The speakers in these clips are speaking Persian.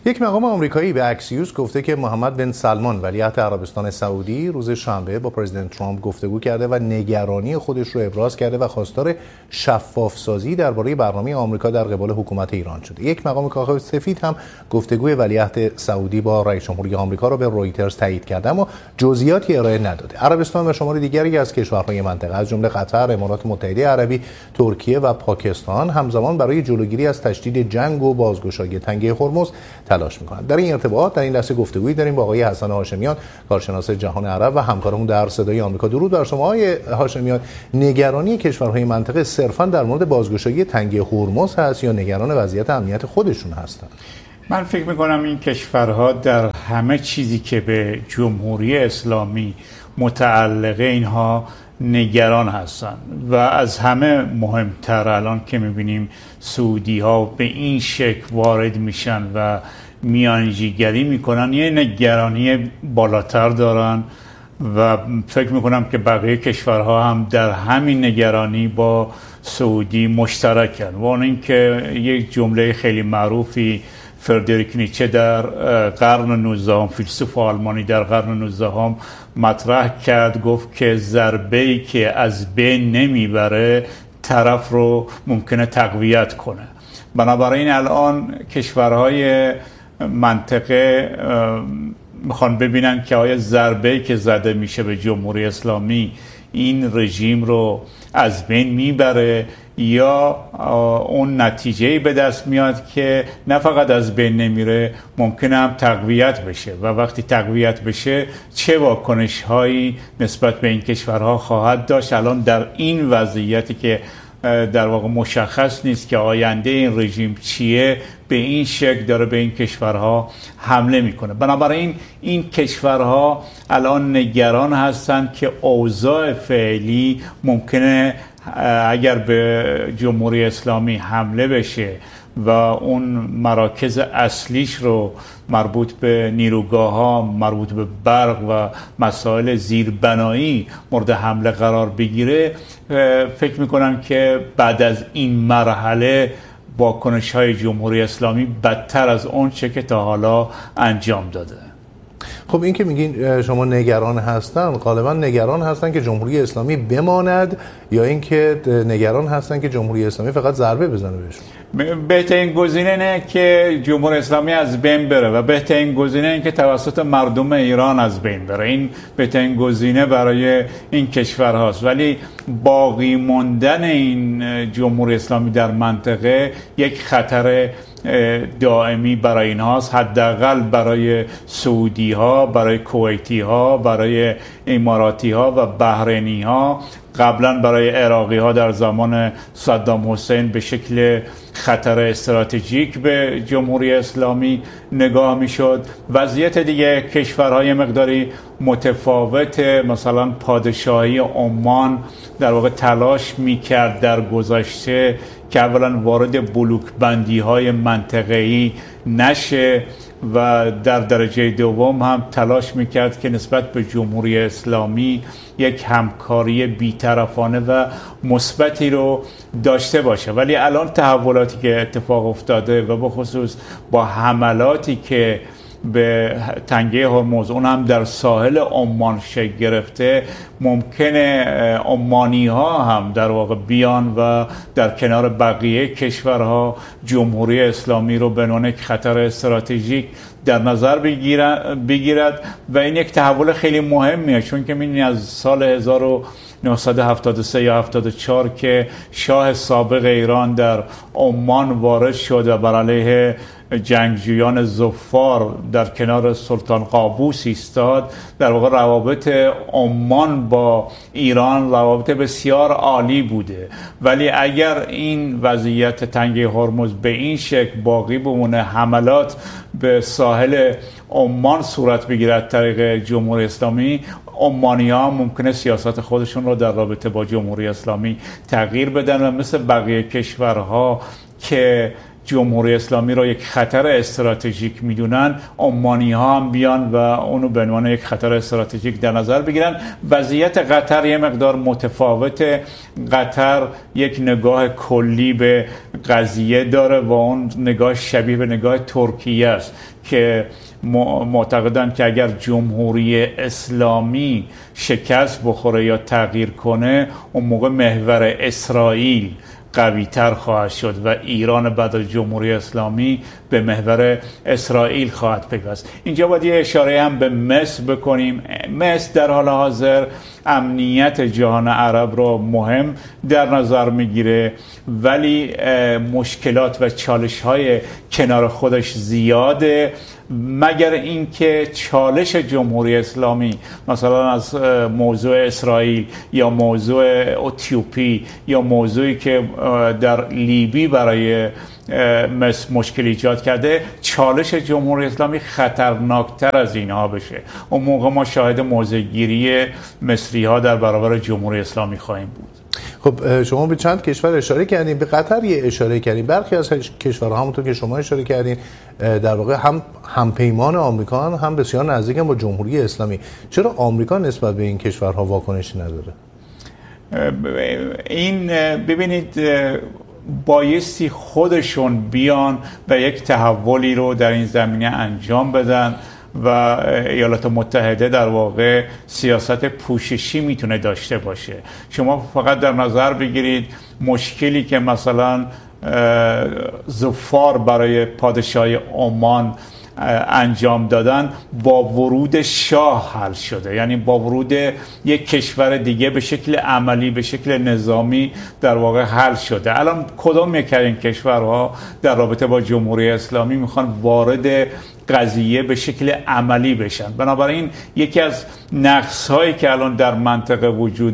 یک مقام آمریکایی به اکسیوس گفته که محمد بن سلمان ولیعهد عربستان سعودی روز شنبه با پرزیدنت ترامپ گفتگو کرده و نگرانی خودش رو ابراز کرده و خواستار شفاف سازی درباره برنامه آمریکا در قبال حکومت ایران شده. یک مقام کاخ سفید هم گفتگوی ولیعهد سعودی با رئیس جمهوری آمریکا را به رویترز تایید کرده اما جزئیاتی ارائه نداده. عربستان و شمار دیگری از کشورهای منطقه از جمله قطر، امارات متحده عربی، ترکیه و پاکستان همزمان برای جلوگیری از تشدید جنگ و بازگشایی تنگه هرمز تلاش می‌کنند. در این ارتباط در این لحظه گفتگویی داریم با آقای حسن هاشمیان، کارشناس جهان عرب و همکارمون در صدای آمریکا. درود بر شما آقای هاشمیان. نگرانی کشورهای منطقه صرفاً در مورد بازگشایی تنگه هرمز هست یا نگران وضعیت امنیت خودشون هستند؟ من فکر می‌کنم این کشورها در همه چیزی که به جمهوری اسلامی متعلقه اینها نگران هستند و از همه مهمتر الان که می‌بینیم سعودی ها به این شکل وارد میشن و میانجیگری میکنن یه نگرانی بالاتر دارن و فکر میکنم که بقیه کشورها هم در همین نگرانی با سعودی مشترکن و اون اینکه یک جمله خیلی معروفی فردریک نیچه در قرن 19 فیلسوف آلمانی در قرن 19 مطرح کرد، گفت که ضربه‌ای که از بین نمیبره طرف رو ممکنه تقویت کنه. بنابراین الان کشورهای منطقه میخوان ببینن که آیا ضربه‌ای که زده میشه به جمهوری اسلامی این رژیم رو از بین میبره یا اون نتیجه‌ای به دست میاد که نه فقط از بین نمیره ممکنه هم تقویت بشه و وقتی تقویت بشه چه واکنش‌هایی نسبت به این کشورها خواهد داشت. الان در این وضعیتی که در واقع مشخص نیست که آینده این رژیم چیه، به این شکل داره به این کشورها حمله میکنه. بنابراین این کشورها الان نگران هستند که اوضاع فعلی ممکنه اگر به جمهوری اسلامی حمله بشه و اون مراکز اصلیش رو مربوط به نیروگاه‌ها، مربوط به برق و مسائل زیربنایی مورد حمله قرار بگیره، فکر میکنم که بعد از این مرحله واکنش‌های جمهوری اسلامی بدتر از اون چه که تا حالا انجام داده. خب این که میگین شما نگران هستن، غالبا نگران هستن که جمهوری اسلامی بماند یا اینکه نگران هستن که جمهوری اسلامی فقط ضربه بزنه بهشون؟ بهترین گزینه اینه که جمهوری اسلامی از بین بره و بهترین گزینه اینه که توسط مردم ایران از بین بره. این بهترین گزینه برای این کشور هاست، ولی باقی موندن این جمهوری اسلامی در منطقه یک خطر دائمی برای اینهاست، حداقل برای سعودی ها، برای کویتی ها، برای اماراتی ها و بحرینی ها، قبلا برای عراقی ها در زمان صدام حسین به شکل خطر استراتژیک به جمهوری اسلامی نگاه می شد. وضعیت دیگه کشورهای مقداری متفاوت، مثلا پادشاهی عمان در واقع تلاش می کرد در گذشته که اولا وارد بلوک بندی های منطقه‌ای نشه و در درجه دوم هم تلاش میکرد که نسبت به جمهوری اسلامی یک همکاری بی‌طرفانه و مثبتی رو داشته باشه. ولی الان تحولاتی که اتفاق افتاده و به خصوص با حملاتی که به تنگه هرمز اون هم در ساحل عمان شکل گرفته، ممکنه عمانی ها هم در واقع بیان و در کنار بقیه کشورها جمهوری اسلامی رو به عنوان یک خطر استراتژیک در نظر بگیرد و این یک تحول خیلی مهمیه، چون که می‌بینید از سال 1973 یا 74 که شاه سابق ایران در عمان وارد شد و بر علیه جنگجویان ظفار در کنار سلطان قابوس ایستاد، در واقع روابط عمان با ایران روابط بسیار عالی بوده. ولی اگر این وضعیت تنگه هرمز به این شکل باقی بمونه، حملات به ساحل عمان صورت بگیرد طریق جمهوری اسلامی، عمانی‌ها ممکنه سیاست خودشون رو در رابطه با جمهوری اسلامی تغییر بدن و مثل بقیه کشورها که جمهوری اسلامی را یک خطر استراتژیک میدونن، عمانی ها هم بیان و اونو به عنوان یک خطر استراتژیک در نظر بگیرن. وضعیت قطر یه مقدار متفاوته. قطر یک نگاه کلی به قضیه داره و اون نگاه شبیه به نگاه ترکیه است که معتقدند که اگر جمهوری اسلامی شکست بخوره یا تغییر کنه، اون موقع محور اسرائیل قوی تر خواهد شد و ایران بعد از جمهوری اسلامی به محور اسرائیل خواهد پیوست. اینجا باید یه اشاره هم به مصر بکنیم. مصر در حال حاضر امنیت جهان عرب را مهم در نظر میگیره، ولی مشکلات و چالش های کنار خودش زیاده، مگر اینکه چالش جمهوری اسلامی مثلا از موضوع اسرائیل یا موضوع اتیوپی یا موضوعی که در لیبی برای مصر مشکل ایجاد کرده، چالش جمهوری اسلامی خطرناکتر از اینها بشه. اون موقع ما شاهد موضع‌گیری مصری ها در برابر جمهوری اسلامی خواهیم بود. خب شما به چند کشور اشاره کردین، به قطر یه اشاره کردین. برخی از کشورها همونطور که شما اشاره کردین در واقع هم پیمان آمریکا هم بسیار نزدیکن با جمهوری اسلامی. چرا آمریکا نسبت به این کشورها واکنشی نداره؟ این ببینید، بایستی خودشون بیان و یک تحولی رو در این زمینه انجام بدن و ایالات متحده در واقع سیاست پوششی میتونه داشته باشه. شما فقط در نظر بگیرید مشکلی که مثلا ظفار برای پادشاهی عمان انجام دادن با ورود شاه حل شده، یعنی با ورود یک کشور دیگه به شکل عملی، به شکل نظامی در واقع حل شده. الان کدام یک این کشورها در رابطه با جمهوری اسلامی میخوان وارد قضیه به شکل عملی بشن؟ بنابراین یکی از نقص‌هایی که الان در منطقه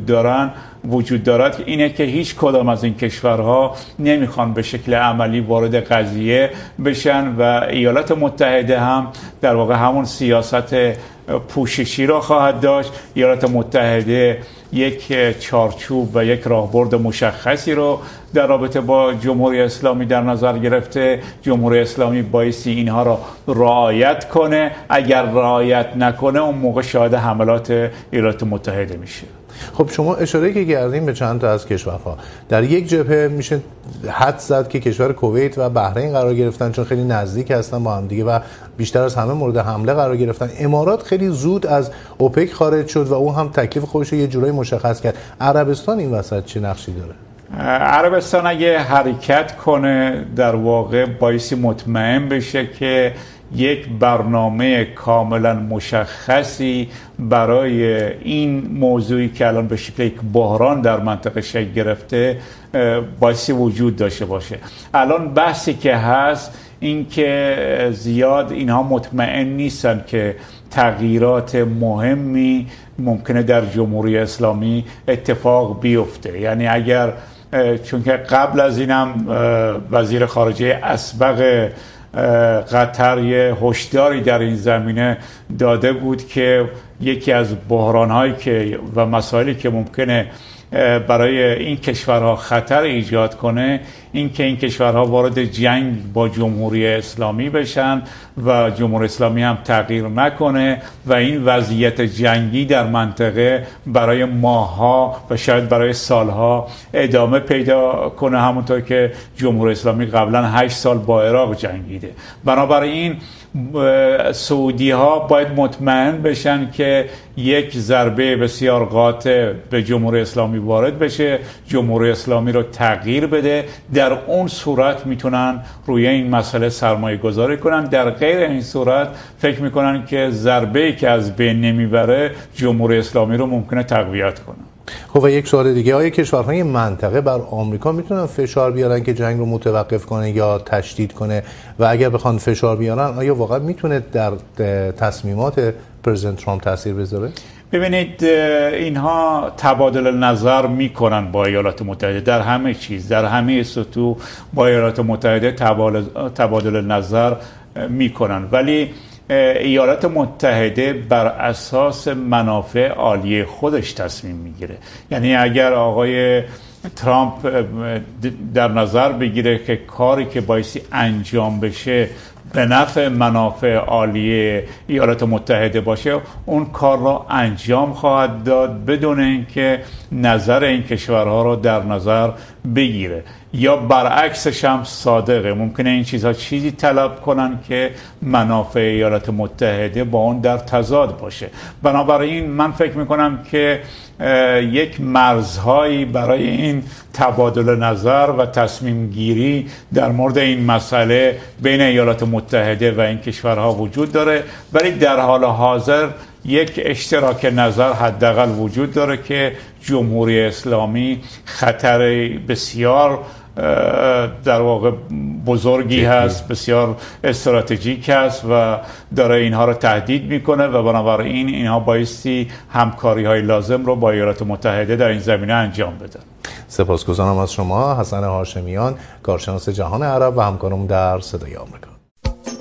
وجود دارد اینه که هیچ کدام از این کشورها نمیخوان به شکل عملی وارد قضیه بشن و ایالات متحده هم در واقع همون سیاست پوششی را خواهد داشت. ایالات متحده یک چارچوب و یک راهبرد مشخصی رو در رابطه با جمهوری اسلامی در نظر گرفته. جمهوری اسلامی بایستی اینها را رعایت کنه، اگر رعایت نکنه اون موقع شاهد حملات ایالات متحده میشه. خب شما اشاره که کردیم به چند تا از کشورها، در یک جبهه میشه حد زد که کشور کویت و بحرین قرار گرفتن چون خیلی نزدیک هستن با هم دیگه و بیشتر از همه مورد حمله قرار گرفتن. امارات خیلی زود از اوپک خارج شد و او هم تکلیف خودش رو یه جورایی مشخص کرد. عربستان این وسط چه نقشی داره؟ عربستان اگه حرکت کنه در واقع بایستی مطمئن بشه که یک برنامه کاملا مشخصی برای این موضوعی که الان به شکل یک بحران در منطقه شکل گرفته بایستی وجود داشته باشه. الان بحثی که هست این که زیاد اینها مطمئن نیستن که تغییرات مهمی ممکنه در جمهوری اسلامی اتفاق بیفته. یعنی اگر، چون که قبل از اینم وزیر خارجه اسبق قطر یه هشداری در این زمینه داده بود که یکی از بحران‌هایی که و مسائلی که ممکنه برای این کشورها خطر ایجاد کنه این که این کشورها وارد جنگ با جمهوری اسلامی بشن و جمهوری اسلامی هم تغییر نکنه و این وضعیت جنگی در منطقه برای ماه‌ها و شاید برای سالها ادامه پیدا کنه، همونطور که جمهوری اسلامی قبلا 8 سال با عراق جنگیده. بنابراین سعودی ها باید مطمئن بشن که یک ضربه بسیار قاطع به جمهوری اسلامی وارد بشه، جمهوری اسلامی رو تغییر بده. در اون صورت میتونن روی این مسئله سرمایه گذاری کنن. در غیر این صورت فکر میکنن که ضربه‌ای که از بین نمیبره جمهوری اسلامی رو ممکنه تقویت کنن. خب و یک سوال دیگه، آیا کشورهای منطقه بر آمریکا میتونن فشار بیارن که جنگ رو متوقف کنه یا تشدید کنه؟ و اگر بخوان فشار بیارن آیا واقعا میتونه در تصمیمات پرزیدنت ترامپ تاثیر بذاره؟ ببینید، اینها تبادل نظر میکنن با ایالات متحده در همه چیز، در همه سطوح با ایالات متحده تبادل نظر میکنن، ولی ایالات متحده بر اساس منافع عالی خودش تصمیم میگیره. یعنی اگر آقای ترامپ در نظر بگیره که کاری که بایستی انجام بشه به نفع منافع عالی ایالات متحده باشه، اون کار را انجام خواهد داد بدون اینکه نظر این کشورها را در نظر بگیره. یا برعکسش هم صادقه، ممکنه این چیزها چیزی طلب کنن که منافع ایالات متحده با اون در تضاد باشه. بنابراین من فکر میکنم که یک مرزهایی برای این تبادل نظر و تصمیم گیری در مورد این مسئله بین ایالات متحده و این کشورها وجود داره، ولی در حال حاضر یک اشتراک نظر حداقل وجود داره که جمهوری اسلامی خطر بسیار در واقع بزرگی هست، بسیار استراتژیک هست و داره اینها رو تهدید میکنه و بنابراین اینها بایستی همکاری های لازم رو با ایالات متحده در این زمینه انجام بدن. سپاسگزارم از شما حسن هاشمیان، کارشناس جهان عرب و همکارم در صدای آمریکا.